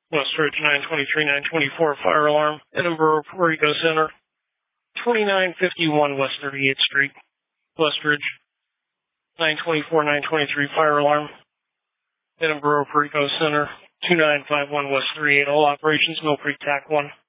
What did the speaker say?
West Ridge 923-924 fire alarm. Edinburgh, Puerto Rico Center. 2951 West 38th Street. West Ridge 924-923 fire alarm. Edinburgh, Puerto Rico Center. 2951 West 38. All operations, Mill Creek TAC 1.